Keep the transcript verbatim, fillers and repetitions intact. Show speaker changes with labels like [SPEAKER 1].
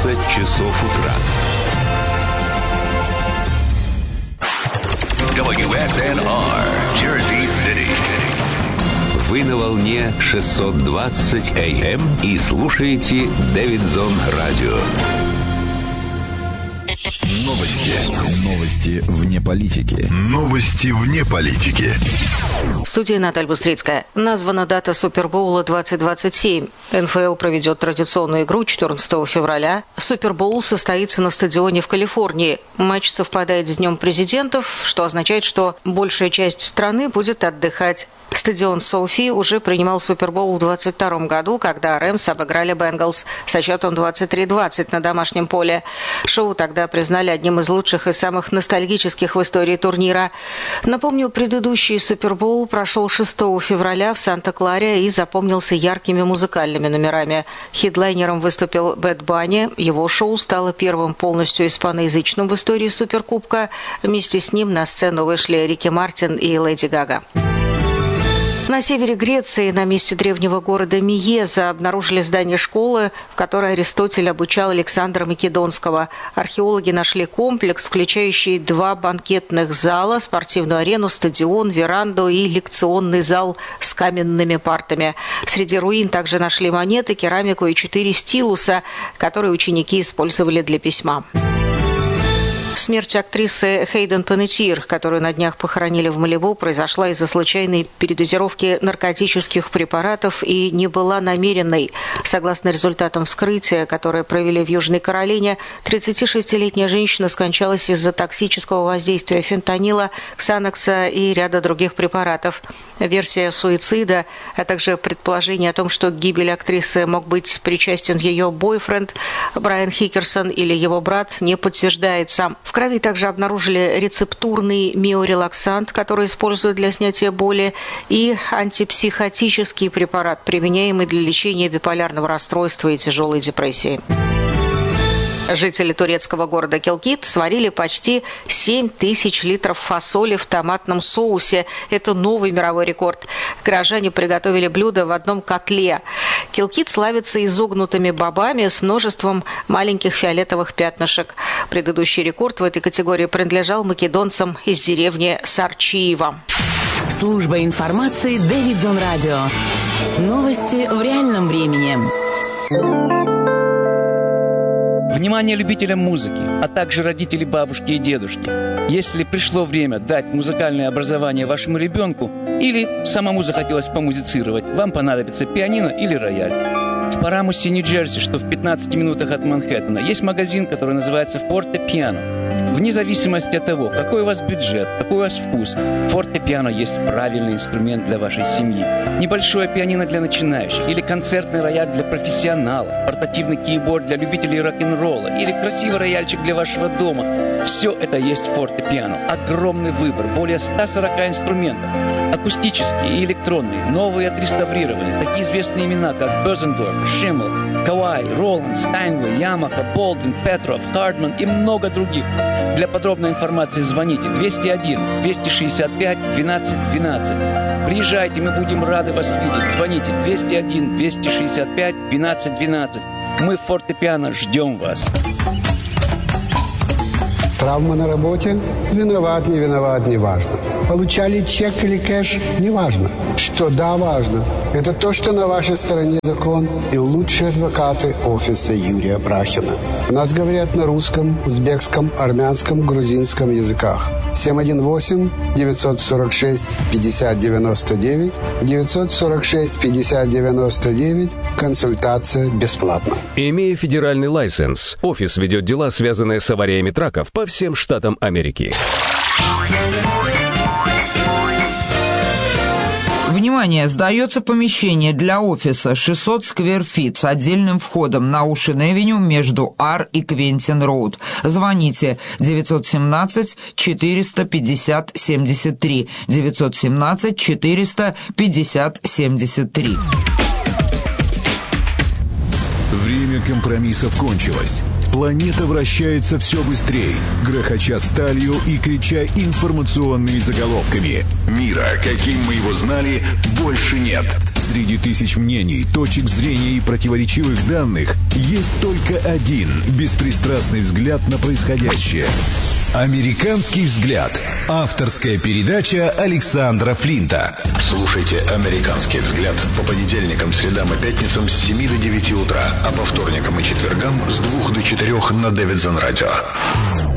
[SPEAKER 1] двадцать часов утра. дабл ю эс эн ар, Jersey City. Вы на волне шестьсот двадцать эй эм и слушаете Дэвидсон Радио. Новости.
[SPEAKER 2] Новости вне политики.
[SPEAKER 1] Новости вне политики.
[SPEAKER 3] В студии Наталья Бустрицкая. Названа дата Супербоула двадцать двадцать семь. эн эф эл проведет традиционную игру четырнадцатого февраля. Супербоул состоится на стадионе в Калифорнии. Матч совпадает с Днем президентов, что означает, что большая часть страны будет отдыхать. Стадион Софи уже принимал Супербоул в двадцать втором году, когда Рэмс обыграли Бенгалс со счетом двадцать три двадцать на домашнем поле. Шоу тогда признали одним из лучших и самых ностальгических в истории турнира. Напомню, предыдущий Супербоул прошел шестого февраля в Санта-Кларе и запомнился яркими музыкальными номерами. Хедлайнером выступил Бэд Банни. Его шоу стало первым полностью испаноязычным в истории Суперкубка. Вместе с ним на сцену вышли Рики Мартин и Леди Гага. На севере Греции, на месте древнего города Миеза, обнаружили здание школы, в которой Аристотель обучал Александра Македонского. Археологи нашли комплекс, включающий два банкетных зала, спортивную арену, стадион, веранду и лекционный зал с каменными партами. Среди руин также нашли монеты, керамику и четыре стилуса, которые ученики использовали для письма. Смерть актрисы Хейден Панеттиер, которую на днях похоронили в Малибу, произошла из-за случайной передозировки наркотических препаратов и не была намеренной. Согласно результатам вскрытия, которое провели в Южной Каролине, тридцатишестилетняя женщина скончалась из-за токсического воздействия фентанила, ксанокса и ряда других препаратов. Версия суицида, а также предположение о том, что к гибели актрисы мог быть причастен ее бойфренд Брайан Хикерсон или его брат, не подтверждается. В крови также обнаружили рецептурный миорелаксант, который используют для снятия боли, и антипсихотический препарат, применяемый для лечения биполярного расстройства и тяжелой депрессии. Жители турецкого города Келкит сварили почти семь тысяч литров фасоли в томатном соусе. Это новый мировой рекорд. Горожане приготовили блюдо в одном котле. Келкит славится изогнутыми бобами с множеством маленьких фиолетовых пятнышек. Предыдущий рекорд в этой категории принадлежал македонцам из деревни Сарчиева.
[SPEAKER 4] Служба информации Дэвидсон Радио. Новости в реальном времени.
[SPEAKER 5] Внимание любителям музыки, а также родители, бабушки и дедушки. Если пришло время дать музыкальное образование вашему ребенку или самому захотелось помузицировать, вам понадобится пианино или рояль. В Парамусе, Нью-Джерси, что в пятнадцати минутах от Манхэттена, есть магазин, который называется «Фортепиано». Вне зависимости от того, какой у вас бюджет, какой у вас вкус, фортепиано есть правильный инструмент для вашей семьи. Небольшое пианино для начинающих, или концертный рояль для профессионалов, портативный кейборд для любителей рок-н-ролла, или красивый рояльчик для вашего дома. Все это есть в фортепиано. Огромный выбор, более ста сорока инструментов. Акустические и электронные, новые отреставрированы. Такие известные имена, как Бёзендорф, Шиммел, Кавай, Роланд, Стайнвей, Ямаха, Болдвин, Петров, Хардман и много других. Для подробной информации звоните двести один двести шестьдесят пять двенадцать двенадцать. Приезжайте, мы будем рады вас видеть. Звоните двести один двести шестьдесят пять двенадцать двенадцать. Мы в фортепиано ждем вас.
[SPEAKER 6] Травма на работе? Виноват, не виноват, не важно. Получали чек или кэш? Не важно. Что да, важно. Это то, что на вашей стороне закон и лучшие адвокаты офиса Юрия Брахина. У нас говорят на русском, узбекском, армянском, грузинском языках. семь один восемь девятьсот сорок шесть пятьдесят девяносто девять девятьсот сорок шесть пятьдесят девяносто девять. Консультация бесплатна.
[SPEAKER 1] Имея федеральный лайсенс, офис ведет дела, связанные с авариями траков по всем штатам Америки.
[SPEAKER 7] Внимание! Сдается помещение для офиса шестьсот сквер фит с отдельным входом на Оушен-Эвеню между Ар и Квентин-Роуд. Звоните девятьсот семнадцать четыреста пятьдесят семьдесят три девятьсот семнадцать четыреста пятьдесят семьдесят три.
[SPEAKER 2] Время компромиссов кончилось. Планета вращается все быстрее, грохоча сталью и крича информационными заголовками.
[SPEAKER 1] Мира, каким мы его знали, больше нет.
[SPEAKER 2] Среди тысяч мнений, точек зрения и противоречивых данных есть только один беспристрастный взгляд на происходящее. «Американский взгляд». Авторская передача Александра Флинта.
[SPEAKER 8] Слушайте «Американский взгляд» по понедельникам, средам и пятницам с семи до девяти утра, а по вторникам и четвергам с двух до четырех на Дэвидсон Радио.